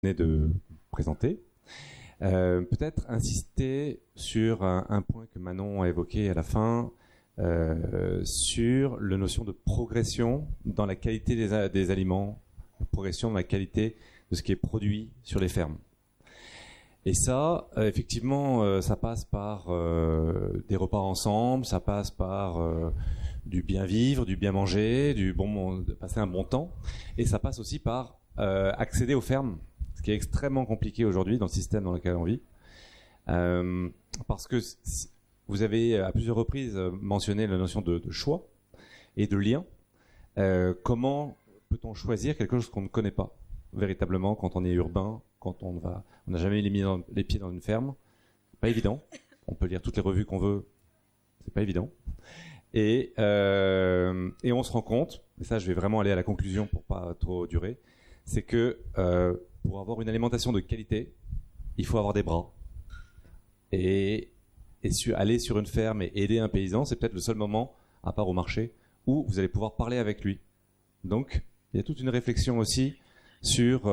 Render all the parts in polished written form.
venez de présenter. Peut-être insister sur un point que Manon a évoqué à la fin, sur la notion de progression dans la qualité des aliments, progression dans la qualité de ce qui est produit sur les fermes. Et ça, effectivement, ça passe par des repas ensemble, ça passe par du bien vivre, du bien manger, de passer un bon temps, et ça passe aussi par accéder aux fermes, ce qui est extrêmement compliqué aujourd'hui dans le système dans lequel on vit, parce que vous avez à plusieurs reprises mentionné la notion de choix et de lien. Comment peut-on choisir quelque chose qu'on ne connaît pas véritablement quand on est urbain, quand on n'a jamais mis les pieds dans une ferme? C'est pas évident. On peut lire toutes les revues qu'on veut, c'est pas évident. Et on se rend compte, et ça je vais vraiment aller à la conclusion pour pas trop durer, c'est que pour avoir une alimentation de qualité, il faut avoir des bras. Et aller sur une ferme et aider un paysan, c'est peut-être le seul moment, à part au marché, où vous allez pouvoir parler avec lui. Donc, il y a toute une réflexion aussi sur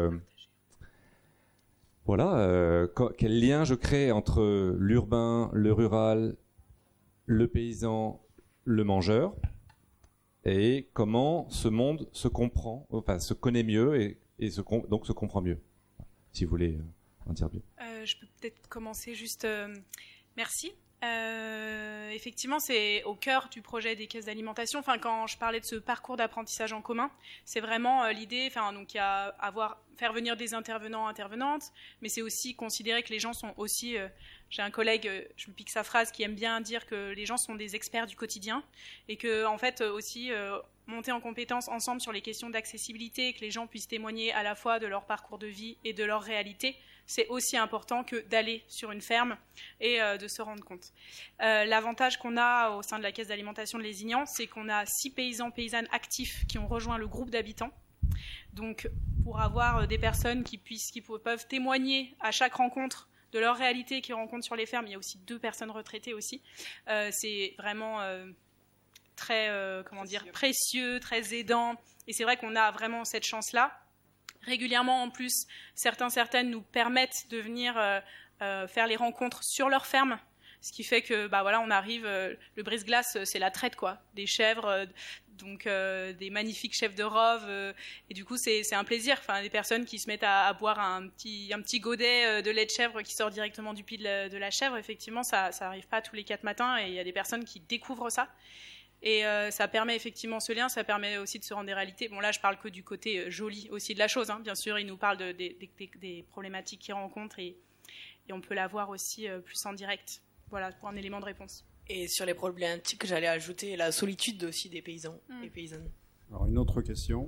quel lien je crée entre l'urbain, le rural, le paysan, le mangeur, et comment ce monde se comprend, enfin se connaît mieux et donc se comprend mieux. Si vous voulez en dire mieux. Je peux peut-être commencer juste. Merci. Effectivement, c'est au cœur du projet des caisses d'alimentation. Enfin, quand je parlais de ce parcours d'apprentissage en commun, c'est vraiment l'idée. Enfin, donc il y a faire venir des intervenants, intervenantes, mais c'est aussi considérer que les gens sont aussi. J'ai un collègue, je me pique sa phrase, qui aime bien dire que les gens sont des experts du quotidien et que en fait aussi monter en compétence ensemble sur les questions d'accessibilité, que les gens puissent témoigner à la fois de leur parcours de vie et de leur réalité. C'est aussi important que d'aller sur une ferme et de se rendre compte. L'avantage qu'on a au sein de la caisse d'alimentation de Lézignan, c'est qu'on a 6 paysans, paysannes actifs qui ont rejoint le groupe d'habitants. Donc, pour avoir des personnes qui peuvent témoigner à chaque rencontre de leur réalité qu'ils rencontrent sur les fermes, il y a aussi 2 personnes retraitées aussi. C'est vraiment très, précieux, très aidant. Et c'est vrai qu'on a vraiment cette chance-là. Régulièrement, en plus, certaines nous permettent de venir faire les rencontres sur leur ferme, ce qui fait que, on arrive. Le brise-glace, c'est la traite, quoi, des chèvres, donc des magnifiques chèvres de Rove, et du coup, c'est un plaisir. Enfin, des personnes qui se mettent à boire un petit godet de lait de chèvre qui sort directement du pied de la chèvre. Effectivement, ça arrive pas tous les 4 matins, et il y a des personnes qui découvrent ça. Et ça permet effectivement ce lien, ça permet aussi de se rendre des réalités. Bon, là, je parle que du côté joli aussi de la chose. Hein. Bien sûr, ils nous parlent des problématiques qu'ils rencontrent et on peut la voir aussi plus en direct. Voilà, pour un élément de réponse. Et sur les problématiques, j'allais ajouter la solitude aussi des paysans et paysannes. Alors, une autre question.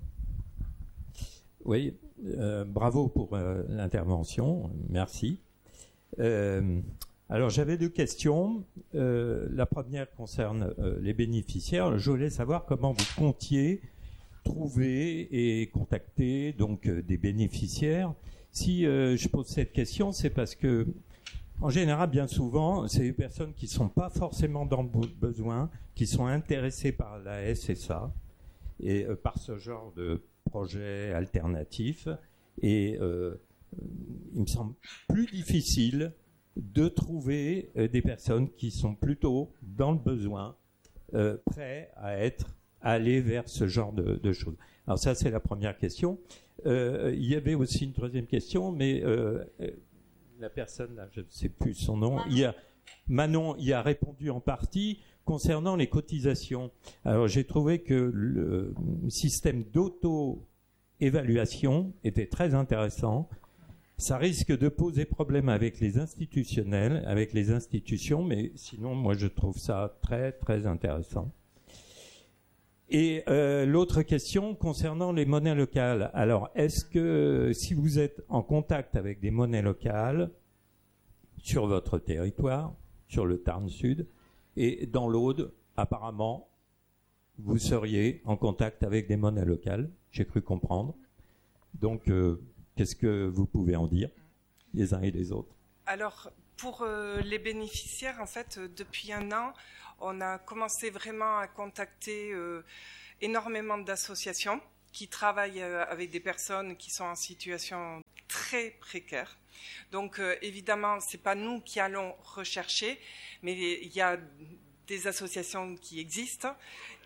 Oui, bravo pour l'intervention, merci. Alors j'avais 2 questions. La première concerne les bénéficiaires. Je voulais savoir comment vous comptiez trouver et contacter donc des bénéficiaires. Si je pose cette question, c'est parce que en général, bien souvent, c'est des personnes qui sont pas forcément dans le besoin, qui sont intéressées par la SSA et par ce genre de projet alternatif. Et il me semble plus difficile de trouver des personnes qui sont plutôt dans le besoin, prêts à aller vers ce genre de choses. Alors ça, c'est la première question. Il y avait aussi une troisième question, mais la personne, là, je ne sais plus son nom, Manon y a répondu en partie concernant les cotisations. Alors j'ai trouvé que le système d'auto-évaluation était très intéressant. Ça risque de poser problème avec les institutionnels, avec les institutions, mais sinon, moi, je trouve ça très, très intéressant. Et l'autre question concernant les monnaies locales. Alors, est-ce que si vous êtes en contact avec des monnaies locales sur votre territoire, sur le Tarn Sud, et dans l'Aude, apparemment, vous seriez en contact avec des monnaies locales, j'ai cru comprendre. Donc, qu'est-ce que vous pouvez en dire, les uns et les autres? Alors, pour les bénéficiaires, en fait, depuis 1 an, on a commencé vraiment à contacter énormément d'associations qui travaille avec des personnes qui sont en situation très précaire. Donc évidemment, c'est pas nous qui allons rechercher, mais il y a des associations qui existent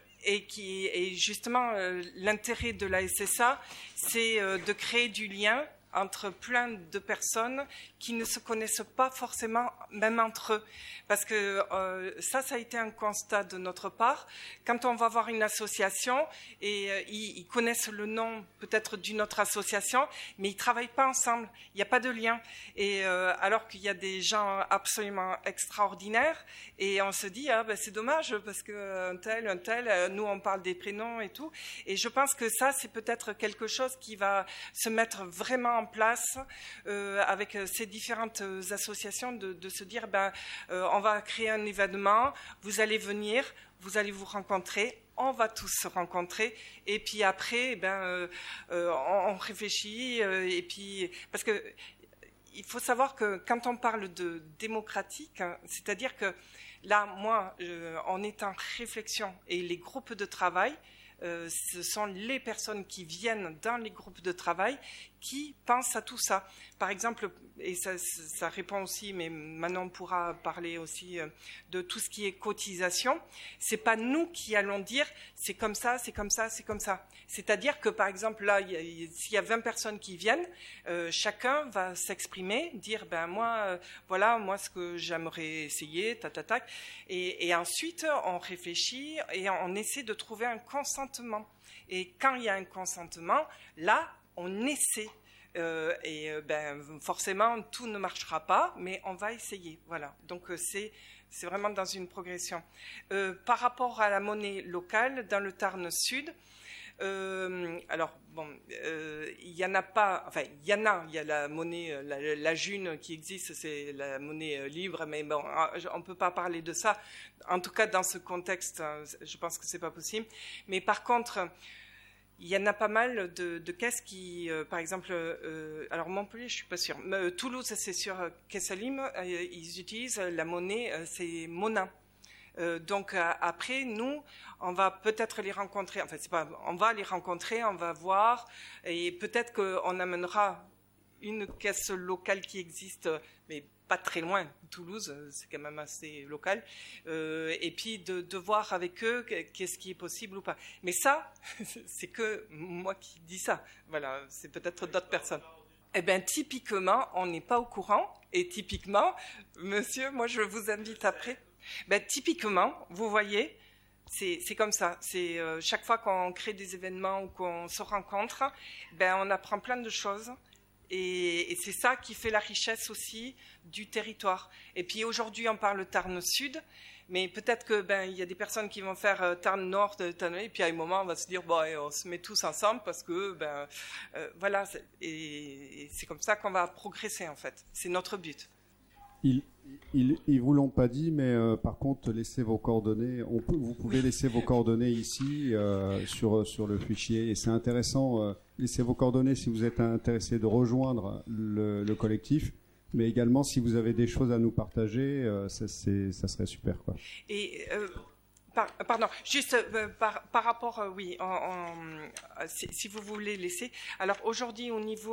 et justement l'intérêt de la SSA, c'est de créer du lien entre plein de personnes qui ne se connaissent pas forcément, même entre eux. Parce que ça a été un constat de notre part. Quand on va voir une association, et ils connaissent le nom peut-être d'une autre association, mais ils ne travaillent pas ensemble, il n'y a pas de lien. Et alors qu'il y a des gens absolument extraordinaires, et on se dit, c'est dommage, parce qu'un tel, nous on parle des prénoms et tout. Et je pense que ça, c'est peut-être quelque chose qui va se mettre vraiment en place avec ces différentes associations, de se dire on va créer un événement, vous allez venir, vous allez vous rencontrer, on va tous se rencontrer et puis après on réfléchit et puis parce que il faut savoir que quand on parle de démocratique, c'est-à-dire que là moi on est en réflexion et les groupes de travail, ce sont les personnes qui viennent dans les groupes de travail qui pensent à tout ça. Par exemple, et ça répond aussi, mais Manon pourra parler aussi de tout ce qui est cotisation, c'est pas nous qui allons dire c'est comme ça, c'est comme ça, c'est comme ça. C'est-à-dire que par exemple là, s'il y a 20 personnes qui viennent, chacun va s'exprimer, dire voilà moi ce que j'aimerais essayer, et ensuite on réfléchit et on essaie de trouver un consentement. Et quand il y a un consentement, là on essaie. Forcément, tout ne marchera pas, mais on va essayer. Voilà. Donc, c'est vraiment dans une progression. Par rapport à la monnaie locale, dans le Tarn Sud, il y en a pas, enfin, il y a la monnaie, la June qui existe, c'est la monnaie libre, mais bon, on ne peut pas parler de ça. En tout cas, dans ce contexte, je pense que c'est pas possible. Mais par contre, il y en a pas mal de caisses qui, par exemple, alors Montpellier, je suis pas sûre. Toulouse, c'est sur Kessalim, ils utilisent la monnaie, c'est Mona. Donc après, nous, on va peut-être les rencontrer. Enfin, c'est pas, on va les rencontrer, on va voir, et peut-être qu'on amènera une caisse locale qui existe, mais pas très loin. Toulouse, c'est quand même assez local. Et puis de voir avec eux qu'est-ce qui est possible ou pas. Mais ça, c'est que moi qui dis ça. Voilà, c'est peut-être d'autres personnes. Eh bien, typiquement, on n'est pas au courant. Et typiquement, monsieur, moi, je vous invite après. Typiquement, vous voyez, c'est comme ça. C'est chaque fois qu'on crée des événements ou qu'on se rencontre, on apprend plein de choses. Et c'est ça qui fait la richesse aussi du territoire. Et puis aujourd'hui, on parle Tarn Sud, mais peut-être que il y a des personnes qui vont faire Tarn Nord, et puis à un moment, on va se dire on se met tous ensemble parce que voilà. Et c'est comme ça qu'on va progresser en fait. C'est notre but. Ils vous l'ont pas dit, mais par contre, laissez vos coordonnées. Vous pouvez laisser vos coordonnées ici sur le fichier. Et c'est intéressant. Laissez vos coordonnées si vous êtes intéressé de rejoindre le collectif, mais également si vous avez des choses à nous partager, ça serait super, quoi. Et pardon, juste par rapport, oui, si vous voulez laisser. Alors aujourd'hui, au niveau